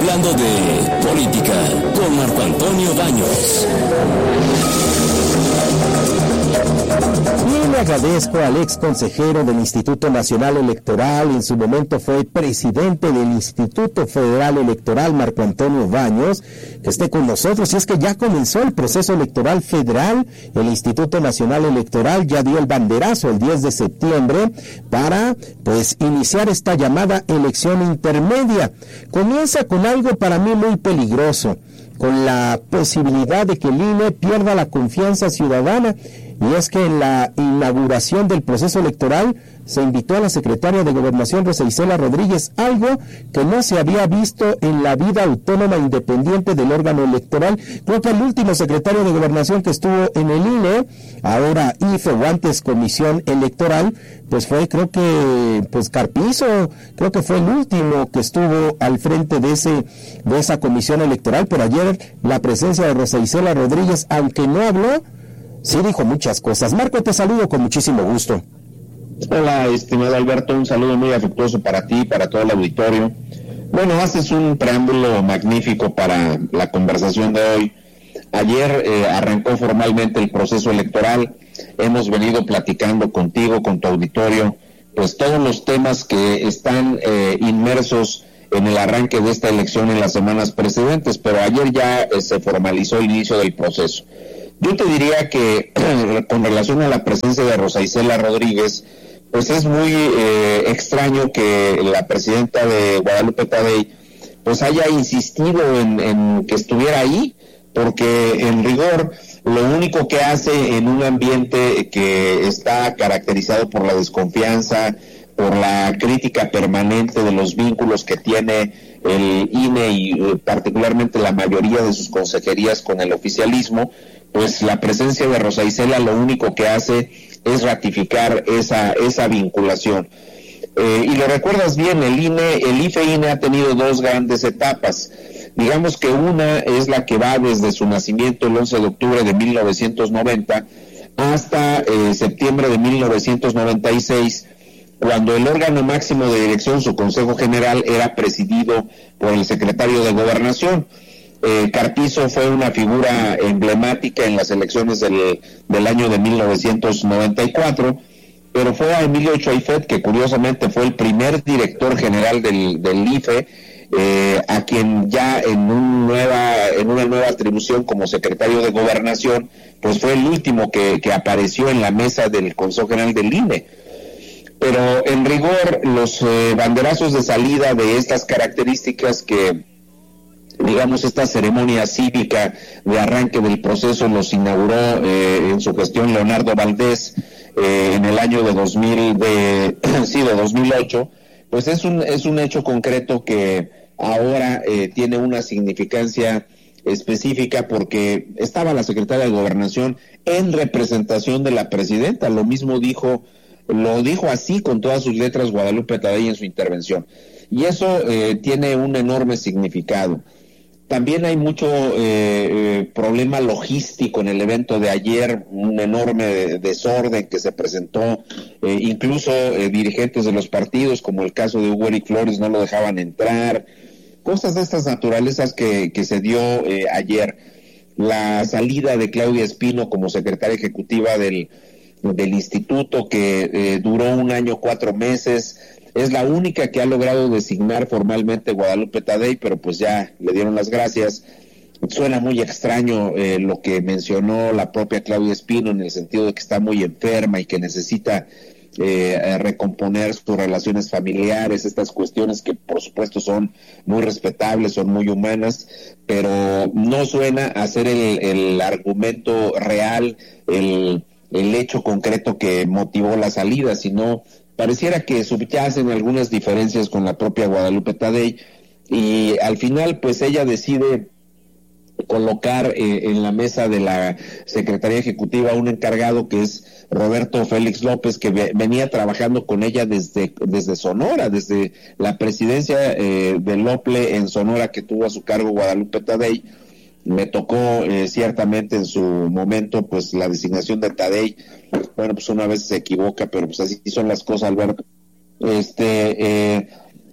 Hablando de política con Marco Antonio Baños. Y le agradezco al ex consejero del Instituto Nacional Electoral, en su momento fue presidente del Instituto Federal Electoral, Marco Antonio Baños, que esté con nosotros. Y es que ya comenzó el proceso electoral federal. El Instituto Nacional Electoral ya dio el banderazo el 10 de septiembre para, pues, iniciar esta llamada elección intermedia. Comienza con algo para mí muy peligroso, con la posibilidad de que el INE pierda la confianza ciudadana. Y es que en la inauguración del proceso electoral se invitó a la secretaria de Gobernación, Rosa Isela Rodríguez, algo que no se había visto en la vida autónoma independiente del órgano electoral. Creo que el último secretario de Gobernación que estuvo en el INE, ahora IFE o antes Comisión Electoral, pues fue, creo que, pues Carpizo, creo que fue el último que estuvo al frente de esa Comisión Electoral. Pero ayer la presencia de Rosa Isela Rodríguez, aunque no habló, sí dijo muchas cosas. Marco, te saludo con muchísimo gusto. Hola, estimado Alberto, un saludo muy afectuoso para ti, para todo el auditorio. Bueno, haces un preámbulo magnífico para la conversación de hoy. Ayer arrancó formalmente el proceso electoral. Hemos venido platicando contigo, con tu auditorio, pues todos los temas que están inmersos en el arranque de esta elección en las semanas precedentes, pero ayer ya se formalizó el inicio del proceso. Yo te diría que con relación a la presencia de Rosa Isela Rodríguez, pues es muy extraño que la presidenta de Guadalupe Taddei pues haya insistido en que estuviera ahí, porque en rigor lo único que hace en un ambiente que está caracterizado por la desconfianza, por la crítica permanente de los vínculos que tiene el INE y particularmente la mayoría de sus consejerías con el oficialismo, pues la presencia de Rosa Isela lo único que hace es ratificar esa vinculación. Y lo recuerdas bien, el IFE-INE ha tenido dos grandes etapas. Digamos que una es la que va desde su nacimiento el 11 de octubre de 1990 hasta septiembre de 1996, cuando el órgano máximo de dirección, su Consejo General, era presidido por el secretario de Gobernación. Carpizo fue una figura emblemática en las elecciones del año de 1994, pero fue a Emilio Choifet, que curiosamente fue el primer director general del IFE, a quien ya en una nueva atribución como secretario de Gobernación, pues fue el último que apareció en la mesa del Consejo General del INE. Pero en rigor, los banderazos de salida de estas características que, digamos, esta ceremonia cívica de arranque del proceso los inauguró en su gestión Leonardo Valdés en el año de 2008, pues es un hecho concreto que ahora tiene una significancia específica, porque estaba la secretaria de Gobernación en representación de la presidenta. Lo dijo así con todas sus letras Guadalupe Taddei en su intervención, y eso tiene un enorme significado. También hay mucho problema logístico en el evento de ayer, un enorme desorden que se presentó, incluso dirigentes de los partidos, como el caso de Hugo Eric Flores, no lo dejaban entrar, cosas de estas naturalezas que se dio ayer. La salida de Claudia Espino como secretaria ejecutiva del instituto, que duró 1 año 4 meses, es la única que ha logrado designar formalmente Guadalupe Taddei, pero pues ya le dieron las gracias. Suena muy extraño lo que mencionó la propia Claudia Espino, en el sentido de que está muy enferma y que necesita recomponer sus relaciones familiares, estas cuestiones que por supuesto son muy respetables, son muy humanas, pero no suena a ser el argumento real, el hecho concreto que motivó la salida, sino pareciera que subyacen algunas diferencias con la propia Guadalupe Taddei, y al final pues ella decide colocar en la mesa de la Secretaría Ejecutiva un encargado que es Roberto Félix López, que venía trabajando con ella desde Sonora, desde la presidencia del OPLE en Sonora que tuvo a su cargo Guadalupe Taddei. Me tocó ciertamente en su momento pues la designación de Taddei. Bueno, pues una vez se equivoca, pero pues así son las cosas, Alberto.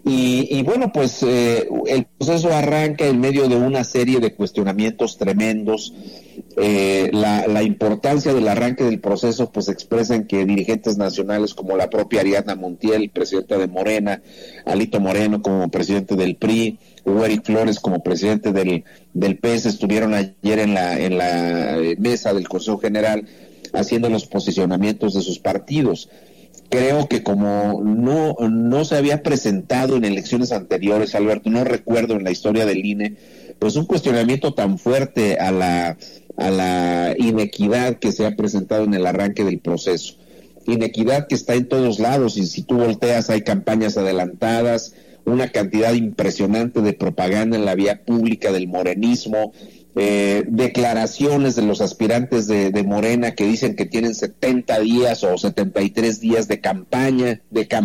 Y bueno, pues el proceso arranca en medio de una serie de cuestionamientos tremendos. La importancia del arranque del proceso pues expresan que dirigentes nacionales como la propia Ariadna Montiel, presidenta de Morena, Alito Moreno como presidente del PRI, Hugo Eric Flores como presidente del PES, estuvieron ayer en la mesa del Consejo General haciendo los posicionamientos de sus partidos. Creo que como no se había presentado en elecciones anteriores, Alberto, no recuerdo en la historia del INE, pues un cuestionamiento tan fuerte a la inequidad que se ha presentado en el arranque del proceso. Inequidad que está en todos lados, y si tú volteas hay campañas adelantadas, una cantidad impresionante de propaganda en la vía pública del morenismo, declaraciones de los aspirantes de Morena que dicen que tienen 70 días o 73 días de campaña,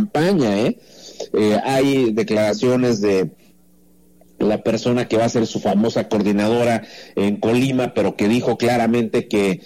hay declaraciones de la persona que va a ser su famosa coordinadora en Colima, pero que dijo claramente que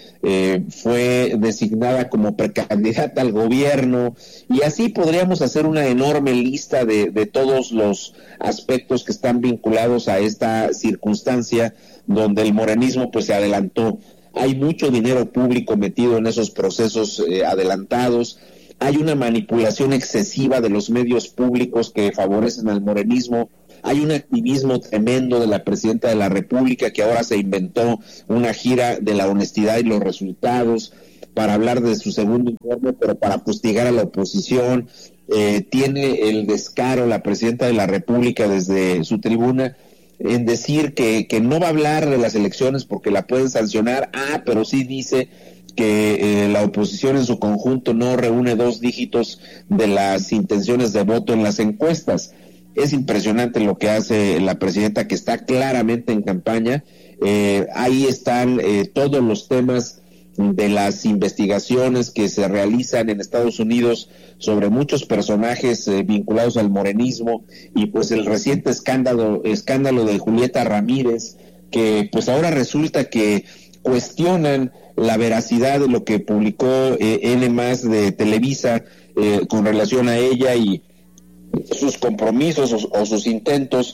fue designada como precandidata al gobierno, y así podríamos hacer una enorme lista de todos los aspectos que están vinculados a esta circunstancia donde el morenismo pues se adelantó. Hay mucho dinero público metido en esos procesos adelantados. Hay una manipulación excesiva de los medios públicos que favorecen al morenismo. Hay un activismo tremendo de la presidenta de la República, que ahora se inventó una gira de la honestidad y los resultados para hablar de su segundo informe, pero para fustigar a la oposición. Tiene el descaro la presidenta de la República desde su tribuna en decir que no va a hablar de las elecciones porque la pueden sancionar, pero sí dice que la oposición en su conjunto no reúne 2 dígitos de las intenciones de voto en las encuestas. Es impresionante lo que hace la presidenta, que está claramente en campaña. Ahí están todos los temas de las investigaciones que se realizan en Estados Unidos sobre muchos personajes vinculados al morenismo, y pues el reciente escándalo de Julieta Ramírez, que pues ahora resulta que cuestionan la veracidad de lo que publicó N+ de Televisa con relación a ella y sus compromisos o sus intentos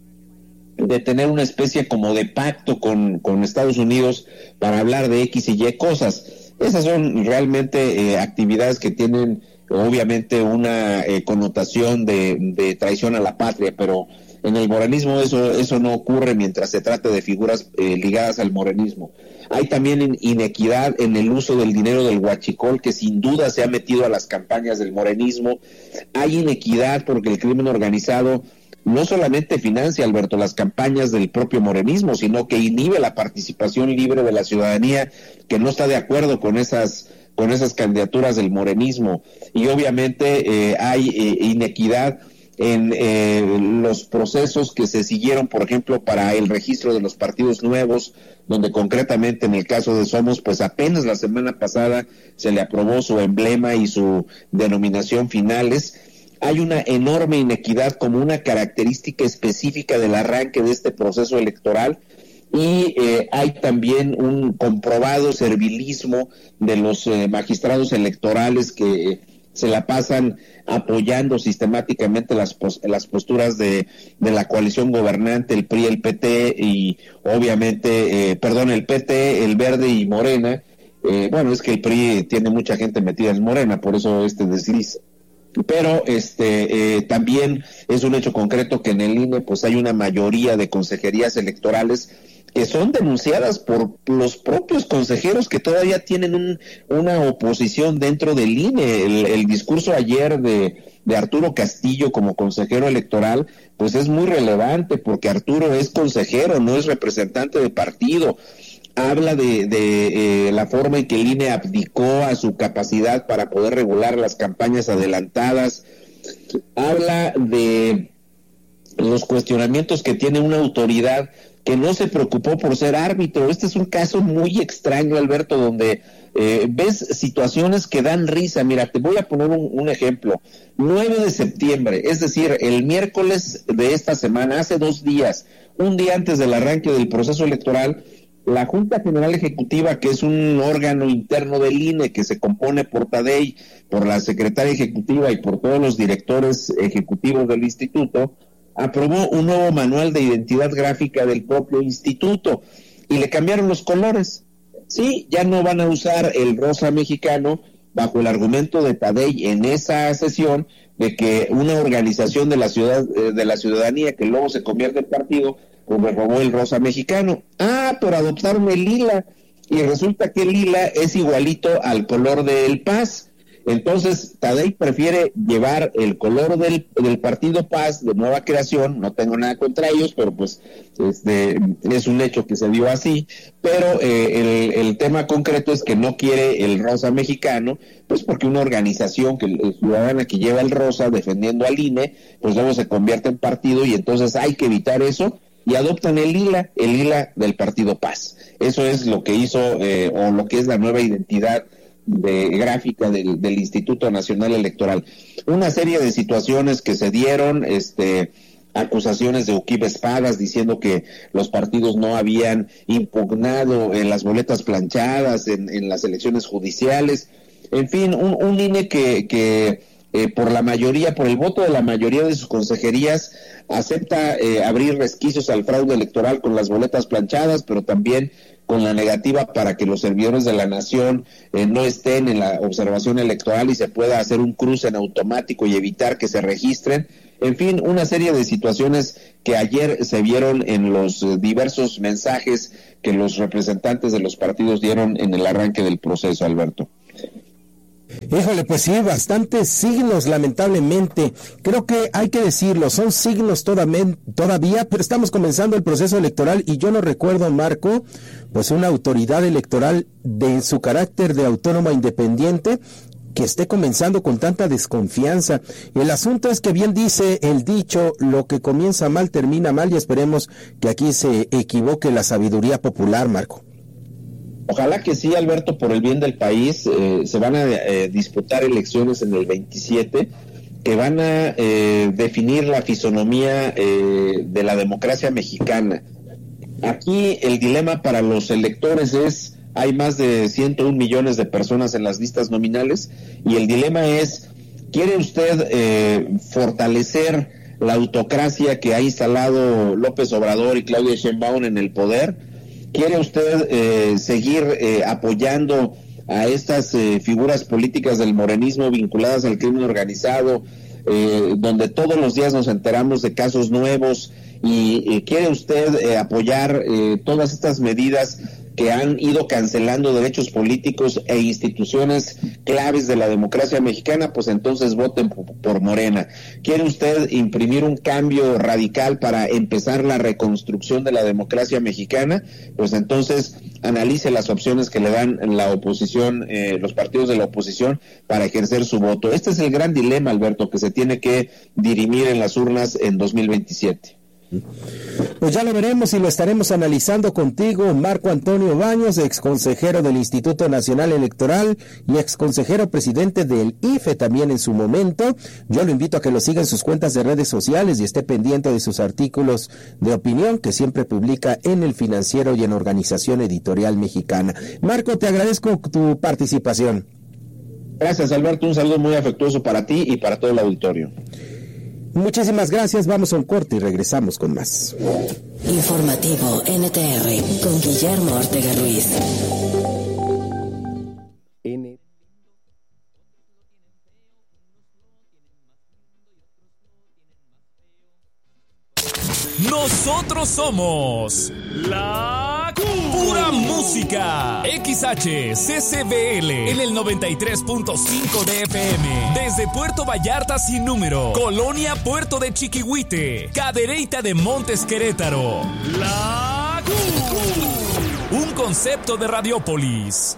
de tener una especie como de pacto con Estados Unidos para hablar de X y Y cosas. Esas son realmente actividades que tienen obviamente una connotación de traición a la patria, pero en el morenismo eso no ocurre mientras se trate de figuras ligadas al morenismo. Hay también inequidad en el uso del dinero del huachicol, que sin duda se ha metido a las campañas del morenismo. Hay inequidad porque el crimen organizado no solamente financia, Alberto, las campañas del propio morenismo, sino que inhibe la participación libre de la ciudadanía que no está de acuerdo con esas candidaturas del morenismo. Y obviamente hay inequidad en los procesos que se siguieron, por ejemplo, para el registro de los partidos nuevos, donde concretamente en el caso de Somos, pues apenas la semana pasada se le aprobó su emblema y su denominación finales. Hay una enorme inequidad como una característica específica del arranque de este proceso electoral, y hay también un comprobado servilismo de los magistrados electorales que se la pasan apoyando sistemáticamente las posturas de la coalición gobernante, el PRI, el PT y obviamente, el PT, el Verde y Morena. Bueno, es que el PRI tiene mucha gente metida en Morena, por eso desliz. Pero también es un hecho concreto que en el INE pues hay una mayoría de consejerías electorales que son denunciadas por los propios consejeros que todavía tienen una oposición dentro del INE. El discurso ayer de Arturo Castillo como consejero electoral pues es muy relevante, porque Arturo es consejero, no es representante de partido. Habla de la forma en que el INE abdicó a su capacidad para poder regular las campañas adelantadas. Habla de los cuestionamientos que tiene una autoridad que no se preocupó por ser árbitro. Este es un caso muy extraño, Alberto, donde ves situaciones que dan risa. Mira, te voy a poner un ejemplo. 9 de septiembre, es decir, el miércoles de esta semana, hace 2 días, un día antes del arranque del proceso electoral, La Junta General Ejecutiva, que es un órgano interno del INE que se compone por Tadei, por la secretaria ejecutiva y por todos los directores ejecutivos del instituto, aprobó un nuevo manual de identidad gráfica del propio instituto y le cambiaron los colores. Sí, ya no van a usar el rosa mexicano bajo el argumento de Tadei en esa sesión de que una organización de la ciudadanía que luego se convierte en partido pues me robó el rosa mexicano. Pero adoptaron el lila, y resulta que el lila es igualito al color del PAS. Entonces Tadei prefiere llevar el color del partido PAS de nueva creación. No tengo nada contra ellos, pero pues es un hecho que se dio así. Pero el tema concreto es que no quiere el rosa mexicano, pues porque una organización ciudadana que lleva el rosa defendiendo al INE, pues luego se convierte en partido, y entonces hay que evitar eso, y adoptan el lila del partido PAS. Eso es lo que hizo, o lo que es la nueva identidad gráfica del Instituto Nacional Electoral. Una serie de situaciones que se dieron, acusaciones de Uquib Espadas diciendo que los partidos no habían impugnado en las boletas planchadas en las elecciones judiciales. En fin, un INE que por el voto de la mayoría de sus consejerías acepta abrir resquicios al fraude electoral con las boletas planchadas, pero también con la negativa para que los servidores de la nación no estén en la observación electoral y se pueda hacer un cruce en automático y evitar que se registren. En fin, una serie de situaciones que ayer se vieron en los diversos mensajes que los representantes de los partidos dieron en el arranque del proceso, Alberto. Híjole, pues sí, bastantes signos, lamentablemente. Creo que hay que decirlo, son signos todavía, pero estamos comenzando el proceso electoral, y yo no recuerdo, Marco, pues una autoridad electoral en su carácter de autónoma independiente que esté comenzando con tanta desconfianza. El asunto es que bien dice el dicho, lo que comienza mal termina mal, y esperemos que aquí se equivoque la sabiduría popular, Marco. Ojalá que sí, Alberto, por el bien del país. Se van a disputar elecciones en el 27 que van a definir la fisonomía de la democracia mexicana. Aquí el dilema para los electores es, hay más de 101 millones de personas en las listas nominales, y el dilema es, ¿quiere usted fortalecer la autocracia que ha instalado López Obrador y Claudia Sheinbaum en el poder? ¿Quiere usted seguir apoyando a estas figuras políticas del morenismo vinculadas al crimen organizado, donde todos los días nos enteramos de casos nuevos? ¿Y quiere usted apoyar todas estas medidas que han ido cancelando derechos políticos e instituciones claves de la democracia mexicana? Pues entonces voten por Morena. ¿Quiere usted imprimir un cambio radical para empezar la reconstrucción de la democracia mexicana? Pues entonces analice las opciones que le dan la oposición, los partidos de la oposición, para ejercer su voto. Este es el gran dilema, Alberto, que se tiene que dirimir en las urnas en 2027. Pues ya lo veremos y lo estaremos analizando contigo, Marco Antonio Baños, exconsejero del Instituto Nacional Electoral y exconsejero presidente del IFE también en su momento. Yo lo invito a que lo siga en sus cuentas de redes sociales y esté pendiente de sus artículos de opinión que siempre publica en El Financiero y en Organización Editorial Mexicana. Marco, te agradezco tu participación. Gracias, Alberto, un saludo muy afectuoso para ti y para todo el auditorio. Muchísimas gracias, vamos a un corte y regresamos con más. Informativo NTR con Guillermo Ortega Ruiz. Nosotros somos la pura música. XHCCBL en el 93.5 de FM. Desde Puerto Vallarta sin número. Colonia Puerto de Chiquihuite. Cadereyta de Montes Querétaro. La un concepto de Radiópolis.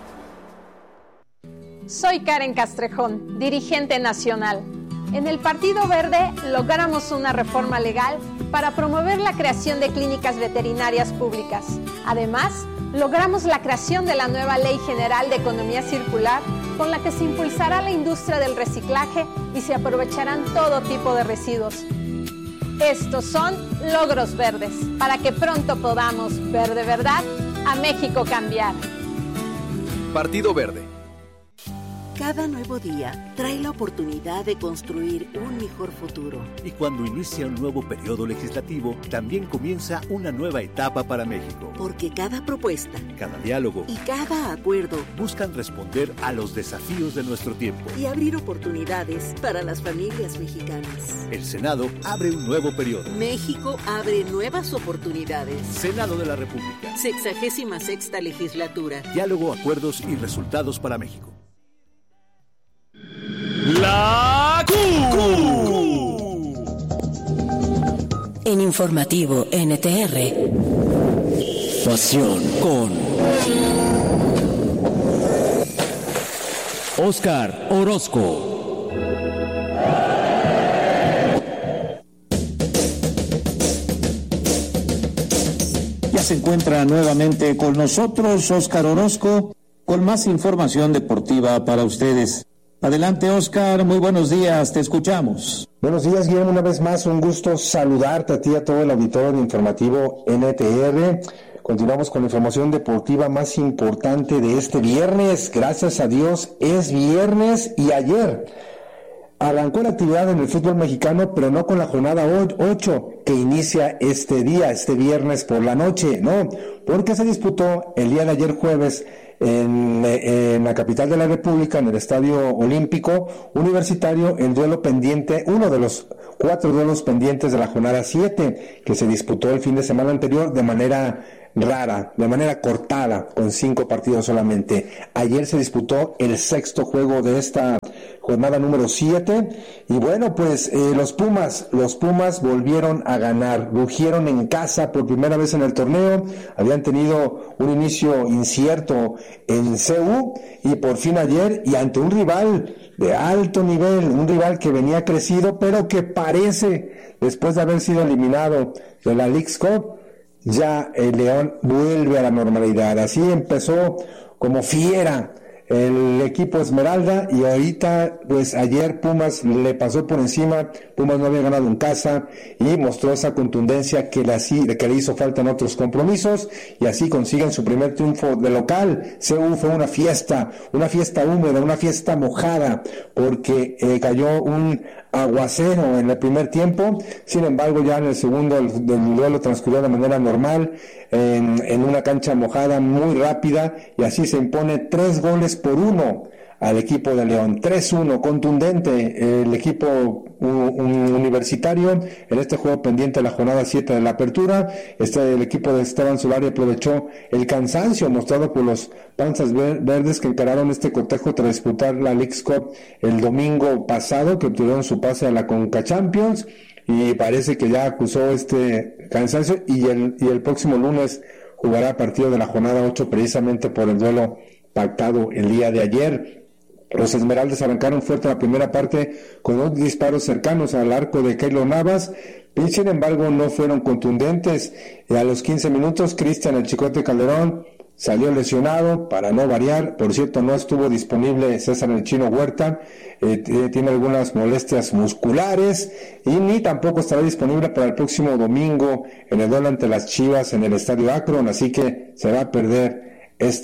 Soy Karen Castrejón, dirigente nacional. En el Partido Verde logramos una reforma legal para promover la creación de clínicas veterinarias públicas. Además, logramos la creación de la nueva Ley General de Economía Circular, con la que se impulsará la industria del reciclaje y se aprovecharán todo tipo de residuos. Estos son logros verdes, para que pronto podamos ver de verdad a México cambiar. Partido Verde. Cada nuevo día trae la oportunidad de construir un mejor futuro. Y cuando inicia un nuevo periodo legislativo, también comienza una nueva etapa para México. Porque cada propuesta, cada diálogo y cada acuerdo buscan responder a los desafíos de nuestro tiempo y abrir oportunidades para las familias mexicanas. El Senado abre un nuevo periodo. México abre nuevas oportunidades. Senado de la República. 66ª legislatura. Diálogo, acuerdos y resultados para México. La Q. En Informativo NTR. Pasión con Óscar Orozco. Ya se encuentra nuevamente con nosotros Óscar Orozco con más información deportiva para ustedes. Adelante, Óscar, muy buenos días, te escuchamos. Buenos días, Guillermo, una vez más, un gusto saludarte a ti y a todo el auditorio de Informativo NTR. Continuamos con la información deportiva más importante de este viernes. Gracias a Dios, es viernes y ayer arrancó la actividad en el fútbol mexicano, pero no con la jornada 8 que inicia este viernes por la noche, no, porque se disputó el día de ayer jueves en la capital de la República, en el Estadio Olímpico Universitario, el duelo pendiente, uno de los 4 duelos pendientes de la jornada 7, que se disputó el fin de semana anterior de manera rara, de manera cortada, con 5 partidos solamente. Ayer se disputó el 6º juego de esta jornada número 7, y bueno, pues los Pumas volvieron a ganar, rugieron en casa por primera vez en el torneo, habían tenido un inicio incierto en CU, y por fin ayer, y ante un rival de alto nivel, un rival que venía crecido, pero que parece, después de haber sido eliminado de la Leagues Cup, ya el León vuelve a la normalidad. Así empezó como fiera el equipo Esmeralda, y ahorita, pues ayer Pumas le pasó por encima. Pumas no había ganado en casa y mostró esa contundencia que le hizo falta en otros compromisos, y así consiguen su primer triunfo de local. CU fue una fiesta húmeda, una fiesta mojada, porque cayó un aguacero en el primer tiempo. Sin embargo, ya en el segundo el duelo transcurrió de manera normal, en una cancha mojada muy rápida, y así se impone 3-1 al equipo de León. 3-1, contundente el equipo universitario en este juego pendiente de la jornada 7 de la apertura. El equipo de Esteban Solari aprovechó el cansancio mostrado por los Panzas Verdes, que encararon este cotejo tras disputar la Leagues Cup el domingo pasado, que obtuvieron su pase a la Conca Champions, y parece que ya acusó este cansancio, y el próximo lunes jugará partido de la jornada 8 precisamente por el duelo pactado el día de ayer. Los Esmeraldas arrancaron fuerte la primera parte con 2 disparos cercanos al arco de Keylor Navas, y sin embargo no fueron contundentes. Y a los 15 minutos, Cristian el Chicote Calderón salió lesionado, para no variar. Por cierto, no estuvo disponible César el Chino Huerta, tiene algunas molestias musculares, y ni tampoco estará disponible para el próximo domingo en el duelo ante las Chivas en el Estadio Akron, así que se va a perder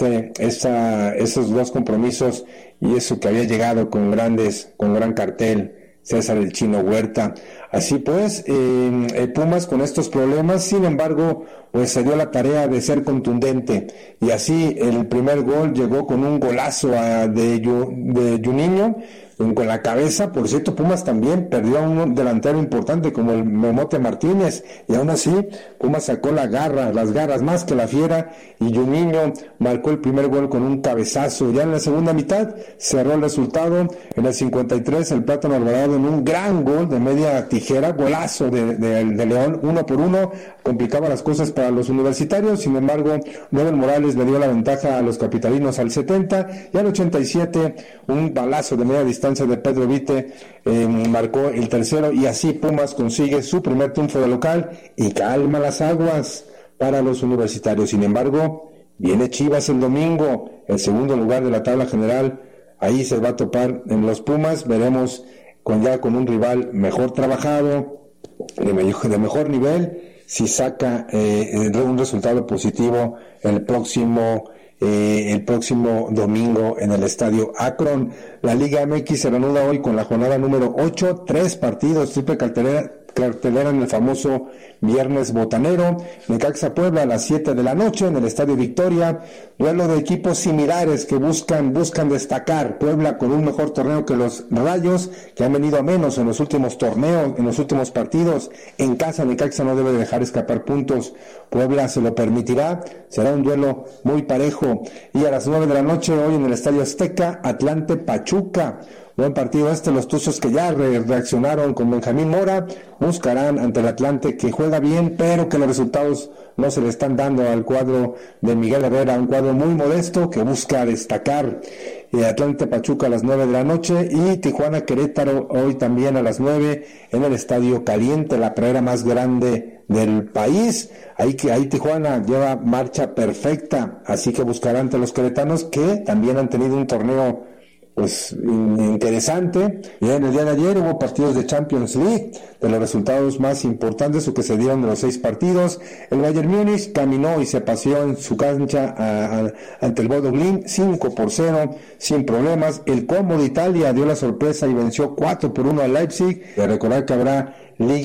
esos 2 compromisos, y eso que había llegado con gran cartel César el Chino Huerta. Así pues, Pumas con estos problemas, sin embargo, pues se dio la tarea de ser contundente, y así el primer gol llegó con un golazo de Juninho, con la cabeza. Por cierto, Pumas también perdió a un delantero importante como el Memote Martínez, y aún así Pumas sacó las garras más que la fiera, y Juninho marcó el primer gol con un cabezazo. Ya en la segunda mitad cerró el resultado. En el 53 el Plátano Alvarado en un gran gol de media tijera, golazo de León, 1-1, complicaba las cosas para los universitarios. Sin embargo, Nobel Morales le dio la ventaja a los capitalinos al 70, y al 87 un balazo de media distancia de Pedro Vite marcó el tercero, y así Pumas consigue su primer triunfo de local y calma las aguas para los universitarios. Sin embargo, viene Chivas el domingo, el segundo lugar de la tabla general. Ahí se va a topar en los Pumas. Veremos con un rival mejor trabajado, de mejor nivel, si saca un resultado positivo el próximo domingo en el Estadio Akron. La Liga MX se reanuda hoy con la jornada número 8, 3 partidos, triple cartelera en el famoso Viernes Botanero. Necaxa Puebla a las 7 de la noche en el Estadio Victoria. Duelo de equipos similares que buscan destacar. Puebla con un mejor torneo que los Rayos, que han venido a menos en los últimos torneos, en los últimos partidos. En casa Necaxa no debe dejar escapar puntos. Puebla se lo permitirá. Será un duelo muy parejo. Y a las 9 de la noche hoy en el Estadio Azteca, Atlante Pachuca. Buen partido los Tuzos que ya reaccionaron con Benjamín Mora, buscarán ante el Atlante, que juega bien, pero que los resultados no se le están dando al cuadro de Miguel Herrera, un cuadro muy modesto que busca destacar. Atlante Pachuca a las 9 de la noche y Tijuana Querétaro hoy también a las 9 en el Estadio Caliente, la pradera más grande del país. Ahí Tijuana lleva marcha perfecta, así que buscarán ante los queretanos, que también han tenido un torneo interesante. Y en el día de ayer hubo partidos de Champions League, de los resultados más importantes o que se dieron de los 6 partidos. El Bayern Múnich caminó y se paseó en su cancha ante el Bodo Glimt 5-0 sin problemas. El Como de Italia dio la sorpresa y venció 4-1 al Leipzig. De recordar que habrá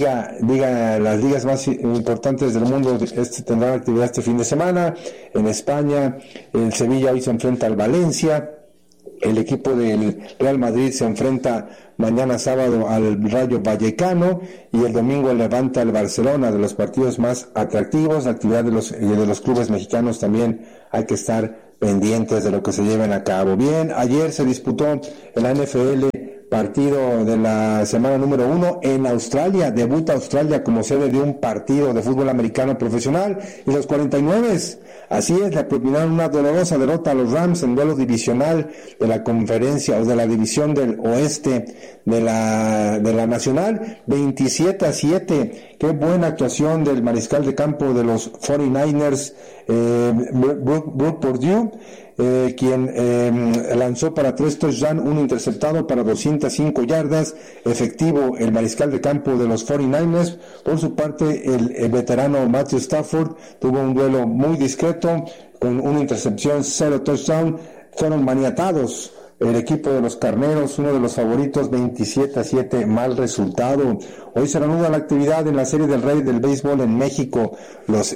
las ligas más importantes del mundo tendrán actividad este fin de semana. En España el Sevilla hoy se enfrenta al Valencia. El equipo del Real Madrid se enfrenta mañana sábado al Rayo Vallecano y el domingo el Levante al Barcelona, de los partidos más atractivos. La actividad de los clubes mexicanos también hay que estar pendientes de lo que se lleven a cabo. Bien, ayer se disputó en la NFL partido de la semana número 1 en Australia. Debuta Australia como sede de un partido de fútbol americano profesional y los 49, así es, le propinaron una dolorosa derrota a los Rams en duelo divisional de la conferencia o de la división del oeste de la nacional, 27-7. Qué buena actuación del mariscal de campo de los 49ers, Brock Purdy, quien lanzó para 3 touchdowns, 1 interceptado para 205 yardas, efectivo el mariscal de campo de los 49ers. Por su parte, el veterano Matthew Stafford tuvo un duelo muy discreto, con una intercepción, 0 touchdown. Fueron maniatados el equipo de los Carneros, uno de los favoritos, 27-7, mal resultado. Hoy se reanuda la actividad en la Serie del Rey del béisbol en México. Los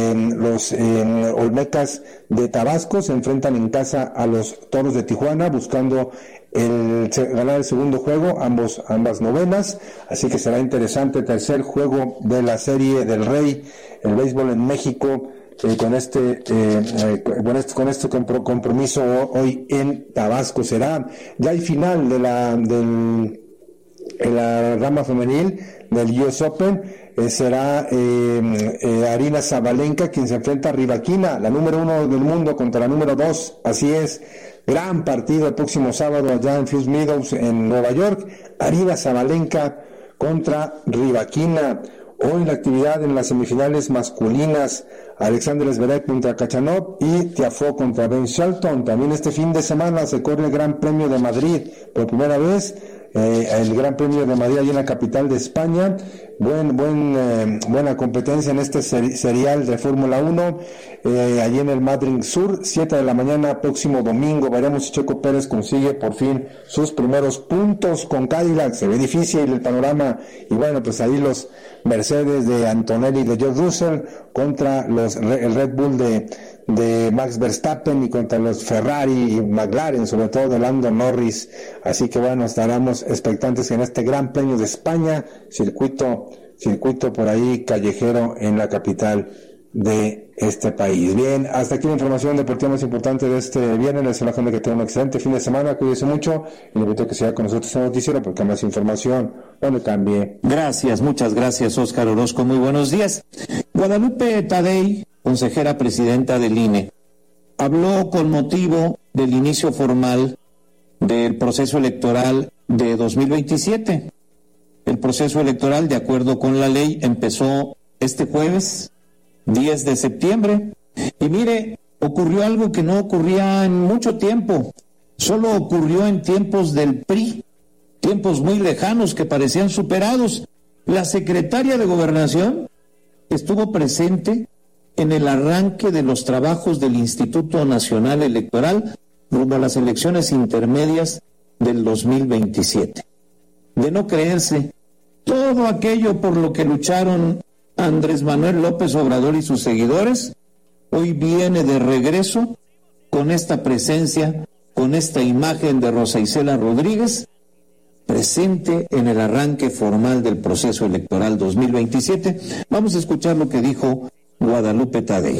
Olmecas de Tabasco se enfrentan en casa a los Toros de Tijuana, buscando ganar el segundo juego, ambas novenas, así que será interesante el tercer juego de la Serie del Rey, el béisbol en México, con este compromiso hoy en Tabasco. Será ya el final de la rama femenil del US Open. Será Arina Sabalenka quien se enfrenta a Rybakina, la número 1 del mundo contra la número 2, así es. Gran partido el próximo sábado allá en Fuse Meadows en Nueva York. Arina Sabalenka contra Rybakina. Hoy la actividad en las semifinales masculinas, Alexander Zverev contra Khachanov y Tiafoe contra Ben Shelton. También este fin de semana se corre el Gran Premio de Madrid por primera vez, el Gran Premio de Madrid allí en la capital de España. Buena competencia en este serial de Fórmula 1, allí en el Madrid Sur, 7 de la mañana, próximo domingo. Veremos si Checo Pérez consigue por fin sus primeros puntos con Cadillac. Se ve difícil el panorama, y bueno, pues ahí los Mercedes de Antonelli y de George Russell contra el Red Bull de Max Verstappen y contra los Ferrari y McLaren, sobre todo de Lando Norris. Así que bueno, estaremos expectantes en este Gran Premio de España, circuito por ahí callejero en la capital de este país. Bien, hasta aquí la información deportiva más importante de este viernes. Les deseo que tengan un excelente fin de semana, cuídense mucho y le invito a que siga con nosotros en el noticiero porque más información no le cambie. Muchas gracias, Óscar Orozco, muy buenos días. Guadalupe Tadei, consejera presidenta del INE, habló con motivo del inicio formal del proceso electoral de 2027. El proceso electoral, de acuerdo con la ley, empezó este jueves 10 de septiembre. Y mire, ocurrió algo que no ocurría en mucho tiempo. Solo ocurrió en tiempos del PRI, tiempos muy lejanos que parecían superados. La secretaria de Gobernación estuvo presente en el arranque de los trabajos del Instituto Nacional Electoral rumbo a las elecciones intermedias del 2027. De no creerse, todo aquello por lo que lucharon Andrés Manuel López Obrador y sus seguidores, hoy viene de regreso con esta presencia, con esta imagen de Rosa Isela Rodríguez, presente en el arranque formal del proceso electoral 2027. Vamos a escuchar lo que dijo Guadalupe Tadei.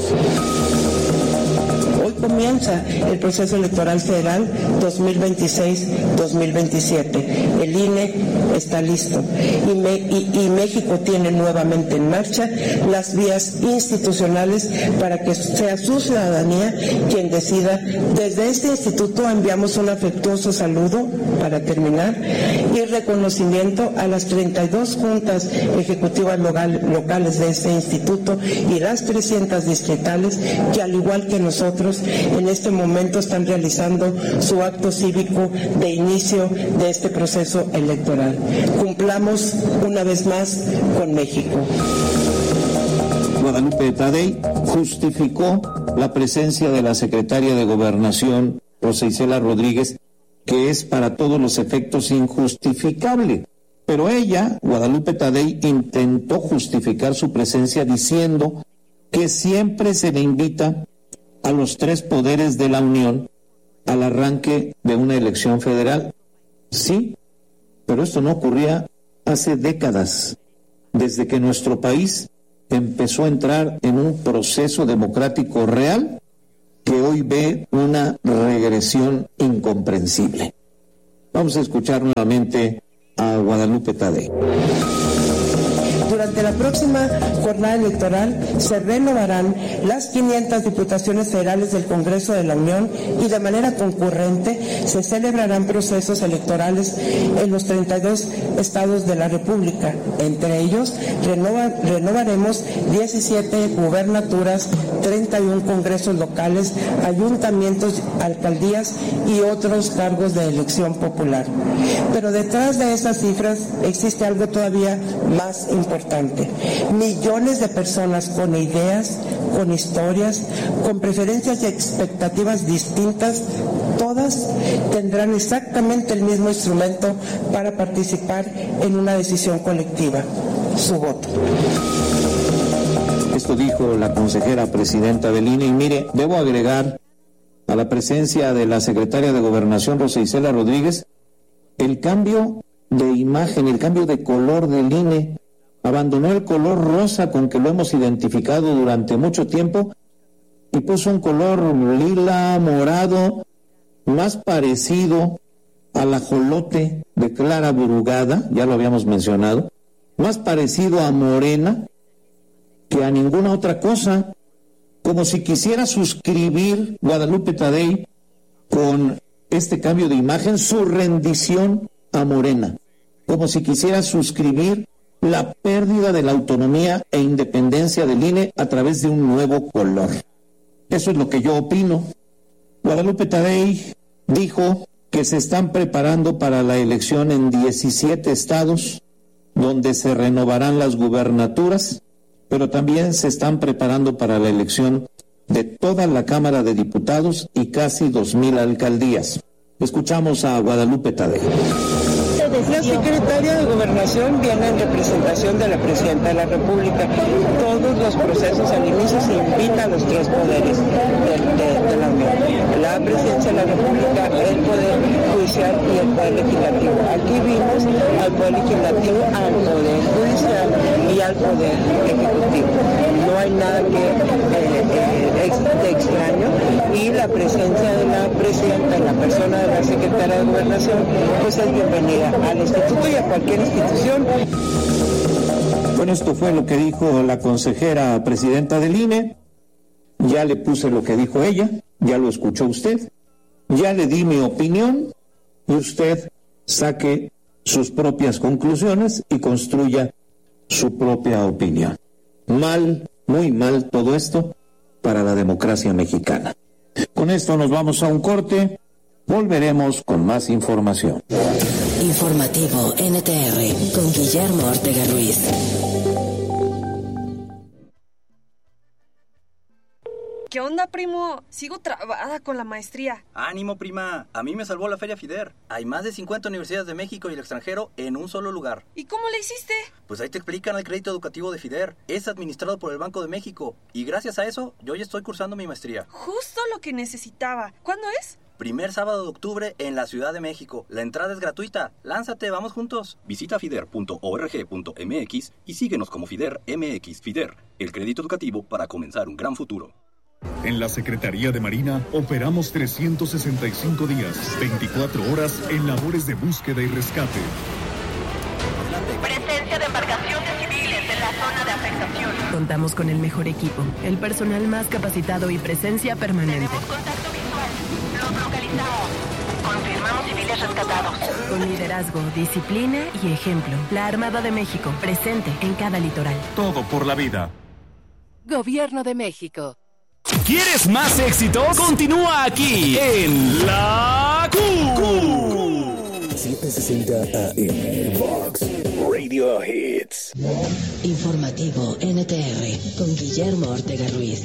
Hoy comienza el proceso electoral federal 2026-2027. El INE está listo y México tiene nuevamente en marcha las vías institucionales para que sea su ciudadanía quien decida. Desde este instituto enviamos un afectuoso saludo para terminar y reconocimiento a las 32 juntas ejecutivas locales de este instituto y las 300 distritales que, al igual que nosotros, en este momento están realizando su acto cívico de inicio de este proceso electoral. Cumplamos una vez más con México. Guadalupe Tadei justificó la presencia de la secretaria de Gobernación, Rosa Isela Rodríguez, que es para todos los efectos injustificable. Pero ella, Guadalupe Tadei, intentó justificar su presencia diciendo que siempre se le invita a los tres poderes de la Unión al arranque de una elección federal. Sí, pero esto no ocurría hace décadas, desde que nuestro país empezó a entrar en un proceso democrático real que hoy ve una regresión incomprensible. Vamos a escuchar nuevamente a Guadalupe Tadei. Durante la próxima jornada electoral se renovarán las 500 diputaciones federales del Congreso de la Unión y de manera concurrente se celebrarán procesos electorales en los 32 estados de la República. Entre ellos, renovaremos 17 gubernaturas, 31 congresos locales, ayuntamientos, alcaldías y otros cargos de elección popular. Pero detrás de esas cifras existe algo todavía más importante. Millones de personas con ideas, con historias, con preferencias y expectativas distintas, todas tendrán exactamente el mismo instrumento para participar en una decisión colectiva, su voto. Esto dijo la consejera presidenta del INE. Y mire, debo agregar a la presencia de la secretaria de Gobernación, Rosa Isela Rodríguez, el cambio de imagen, el cambio de color del INE. Abandonó el color rosa con que lo hemos identificado durante mucho tiempo y puso un color lila, morado, más parecido al ajolote de Clara Burugada, ya lo habíamos mencionado, más parecido a Morena que a ninguna otra cosa, como si quisiera suscribir Guadalupe Tadei con este cambio de imagen, su rendición a Morena, como si quisiera suscribir la pérdida de la autonomía e independencia del INE a través de un nuevo color. Eso es lo que yo opino. Guadalupe Tadei dijo que se están preparando para la elección en 17 estados, donde se renovarán las gubernaturas, pero también se están preparando para la elección de toda la Cámara de Diputados y casi 2,000 alcaldías. Escuchamos a Guadalupe Tadei. La secretaria de Gobernación viene en representación de la Presidenta de la República. Todos los procesos al inicio se invita a los tres poderes de la Unión: la Presidencia de la República, el Poder Judicial y el Poder Legislativo. Aquí vimos al Poder Legislativo, al Poder Judicial y al Poder Ejecutivo. No hay nada de extraño, y la presencia de la Presidenta, la persona de la Secretaria de Gobernación, pues es bienvenida al instituto y a cualquier institución. Bueno, esto fue lo que dijo la consejera presidenta del INE. Ya le puse lo que dijo ella, ya lo escuchó usted, ya le di mi opinión y usted saque sus propias conclusiones y construya su propia opinión. Mal, muy mal todo esto para la democracia mexicana. Con esto nos vamos a un corte, volveremos con más información. Informativo NTR con Guillermo Ortega Ruiz. ¿Qué onda, primo? Sigo trabada con la maestría. ¡Ánimo, prima! A mí me salvó la Feria FIDER. Hay más de 50 universidades de México y el extranjero en un solo lugar. ¿Y cómo le hiciste? Pues ahí te explican el crédito educativo de FIDER. Es administrado por el Banco de México. Y gracias a eso, yo ya estoy cursando mi maestría. Justo lo que necesitaba. ¿Cuándo es? Primer sábado de octubre en la Ciudad de México. La entrada es gratuita. Lánzate, vamos juntos. Visita fider.org.mx y síguenos como FIDER MX. FIDER, el crédito educativo para comenzar un gran futuro. En la Secretaría de Marina operamos 365 días, 24 horas en labores de búsqueda y rescate. Presencia de embarcaciones civiles en la zona de afectación. Contamos con el mejor equipo, el personal más capacitado y presencia permanente. Tenemos contacto visual. Los localizamos. Confirmamos civiles rescatados. Con liderazgo, disciplina y ejemplo. La Armada de México, presente en cada litoral. Todo por la vida. Gobierno de México. ¿Quieres más éxitos? Continúa aquí en La Q. 760 AM Vox Radio Hits. Informativo NTR con Guillermo Ortega Ruiz.